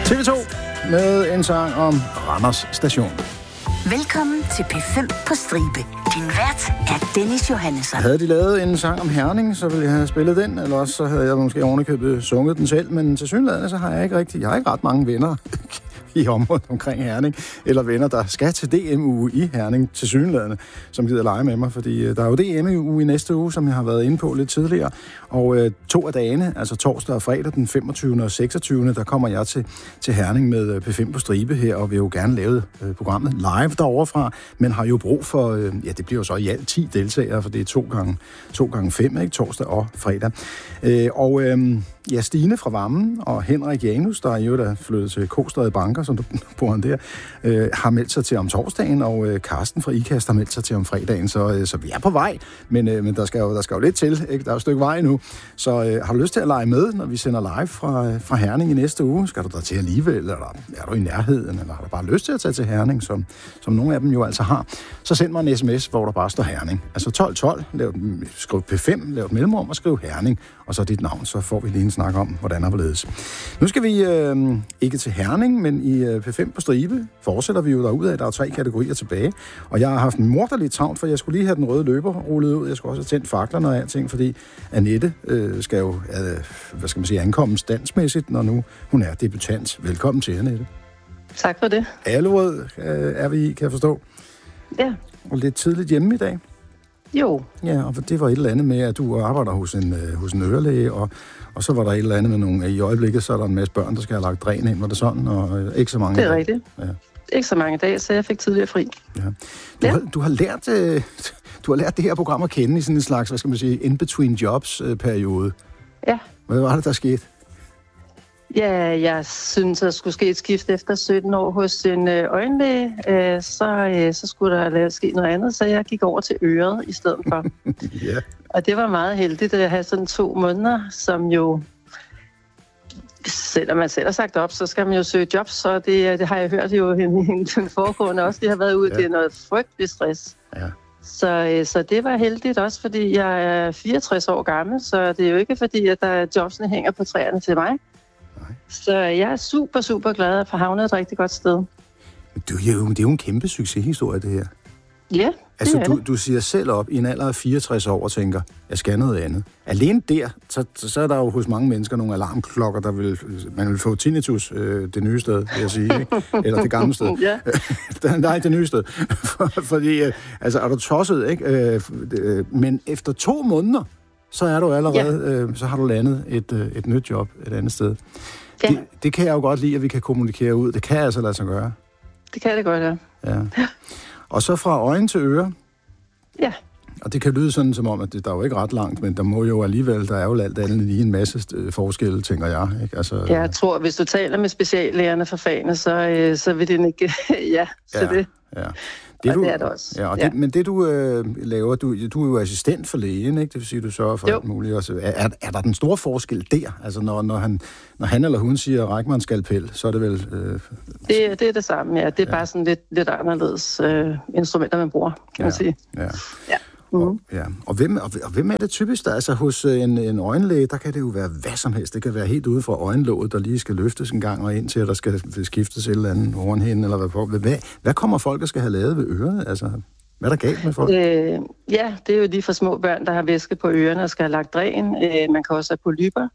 TV2 med en sang om Randers Station. Velkommen til P5 på stribe. Din vært er Dennis Johannesson. Havde de lavet en sang om Herning, så ville jeg have spillet den, eller også så havde jeg måske ovenikøbet sunget den selv, men tilsyneladende så har jeg ikke ret mange venner i området omkring Herning, eller venner, der skal til DM-uge i Herning tilsyneladende, som gider lege med mig, fordi der er jo DM-uge i næste uge, som jeg har været inde på lidt tidligere, og 2 af dagene, altså torsdag og fredag, den 25. og 26. der kommer jeg til Herning med P5 på stribe her, og vil jo gerne lave programmet live derovre fra, men har jo brug for, det bliver jo så i alt 10 deltagere, for det er 2 gange 5, ikke? Torsdag og fredag. Stine fra Vammen og Henrik Janus, der jo er flyttet til Kostræde Banker, som du bor han der, har meldt sig til om torsdagen, og Karsten fra IKAST har meldt sig til om fredagen, så vi er på vej, men der skal jo lidt til, ikke? Der er jo et stykke vej nu, så har du lyst til at lege med, når vi sender live fra Herning i næste uge? Skal du der til alligevel, eller er du i nærheden, eller har du bare lyst til at tage til Herning, som nogle af dem jo altså har, så send mig en sms, hvor der bare står Herning. Altså 1212, skriv P5, lav et mellemrum og skriv Herning, og så dit navn, så får vi lige en snak om, hvordan der hvorledes. Nu skal vi ikke til Herning, men i P5 på stribe fortsætter vi jo derudad. Der er 3 kategorier tilbage, og jeg har haft en morderlig travlt, for jeg skulle lige have den røde løber rullet ud. Jeg skulle også have tændt faklerne og alting, fordi Annette skal jo, ankomme standsmæssigt, når nu hun er debutant. Velkommen til, Annette. Tak for det. Allerød er vi i, kan jeg forstå. Ja. Og lidt tidligt hjemme i dag. Jo. Ja, og det var et eller andet med, at du arbejder hos en ørelæge, og så var der et eller andet med nogle... I øjeblikket, så er der en masse børn, der skal have lagt dræn ind, var det sådan? Og ikke så mange. Det er rigtigt. Ja. Ikke så mange dage, så jeg fik tidligere fri. Ja. Du har lært det her program at kende i sådan en slags, in-between jobs-periode. Ja. Hvad var det, der skete? Ja, jeg synes, der skulle ske et skift efter 17 år hos en øjenlæge. Så skulle der ske noget andet, så jeg gik over til øret i stedet for. Ja. Og det var meget heldigt at have sådan 2 måneder, som jo... Selvom man selv har sagt op, så skal man jo søge jobs, og det har jeg hørt jo den foregående også. De har været ude, det er noget frygtelig stress. Ja. Så det var heldigt også, fordi jeg er 64 år gammel, så det er jo ikke fordi, at jobsene hænger på træerne til mig. Nej. Så jeg er super, super glad at få havnet et rigtig godt sted. Det er jo en kæmpe succeshistorie, det her. Ja, altså, du siger selv op i en alder af 64 år og tænker, jeg skal noget andet. Alene der, så er der jo hos mange mennesker nogle alarmklokker, man vil få tinnitus, det nye sted, vil jeg sige, ikke? Eller det gamle sted. Ja. Nej, det nye sted. Fordi, er du tosset, ikke? Men efter 2 måneder, så er du allerede, så har du landet et nyt job et andet sted. Ja. Det kan jeg jo godt lide, at vi kan kommunikere ud. Det kan altså lade sig gøre. Det kan det godt, ja. Og så fra øjne til øre. Ja. Og det kan lyde sådan som om, at der er jo ikke ret langt, men der må jo alligevel, der er jo alt andet lige en masse forskelle, tænker jeg. Ikke? Altså, jeg tror, hvis du taler med speciallægerne for fagene, så vil det ikke... det. Ja. Det er det også. Ja, og men det du laver, du er jo assistent for lægen, ikke? Det vil sige, du sørger for alt muligt. Også. Er der den store forskel der? Altså når han eller hun siger, ræk mig en skalpel, så er det vel... Det er det samme, ja. Det er bare sådan lidt anderledes instrumenter, man bruger, kan man sige. Ja. Og hvem er det typisk der? Altså hos en øjenlæge, der kan det jo være hvad som helst. Det kan være helt ude fra øjenlåget, der lige skal løftes en gang og ind til, at der skal skiftes et eller andet ovenhænde, eller hvad kommer folk, der skal have lavet ved øret? Altså, hvad er der galt med folk? Det er jo lige for små børn, der har væske på ørerne og skal have lagt dræn. Man kan også have polypper.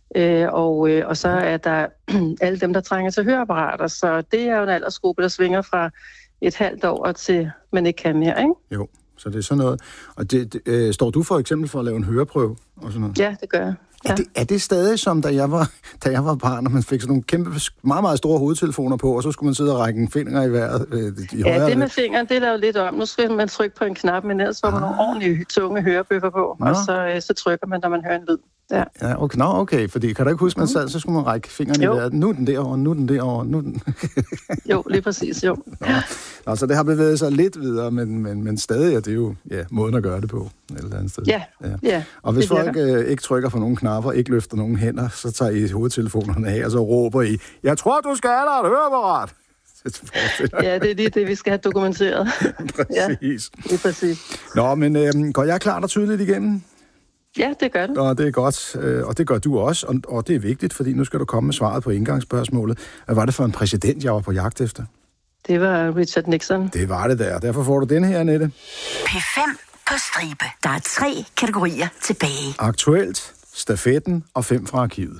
Og så er der alle dem, der trænger til høreapparater. Så det er jo en aldersgruppe, der svinger fra et halvt år til, man ikke kan mere, ikke? Jo. Så det er sådan noget. Og står du for eksempel for at lave en høreprøve og sådan noget? Ja, det gør jeg. Ja. Er det stadig som, da jeg var barn, og man fik sådan nogle kæmpe, meget, meget store hovedtelefoner på, og så skulle man sidde og række en finger i vejret? Det med fingeren, det er lavet lidt om. Nu skal man trykke på en knap, men ellers får man nogle ordentlige tunge hørebøffer på, og så trykker man, når man hører en lyd. Ja, okay, fordi kan du ikke huske, man sad, så skulle man række fingeren i vejret. Nu er den derovre, nu er den derovre, nu er den... Jo, lige præcis, jo. Nå, så det har bevæget sig lidt videre, men stadig er det jo måden at gøre det på et eller andet sted. Ja. Og hvis folk ikke trykker på nogen knapper, ikke løfter nogen hænder, så tager I hovedtelefonerne af, og så råber I, jeg tror, du skal have dig et høreapparat. Ja, det er lige det, vi skal have dokumenteret. Præcis. Ja, det er præcis. Nå, men går jeg klart og tydeligt igennem? Ja, det gør du. Og det er godt, og det gør du også, og det er vigtigt, fordi nu skal du komme med svaret på indgangsspørgsmålet. Hvad var det for en præsident, jeg var på jagt efter? Det var Richard Nixon. Det var det der. Derfor får du den her, Annette. P5 på stribe. Der er 3 kategorier tilbage. Aktuelt, stafetten og 5 fra arkivet.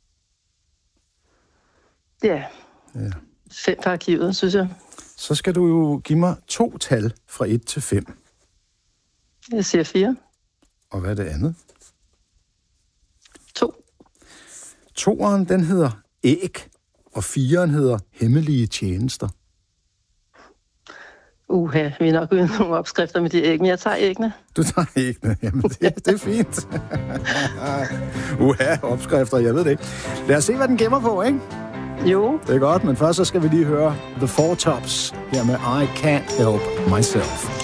Ja. 5 fra arkivet, synes jeg. Så skal du jo give mig 2 tal fra 1 til 5. Jeg siger 4. Og hvad er det andet? 2. 2'eren, den hedder æg, og 4'eren hedder hemmelige tjenester. Vi er nok uden nogle opskrifter med de æg, men jeg tager æggene. Du tager æggene. Jamen, det er fint. Opskrifter, jeg ved det ikke. Lad os se, hvad den gemmer på, ikke? Jo. Det er godt, men først så skal vi lige høre The Four Tops her med I Can't Help Myself.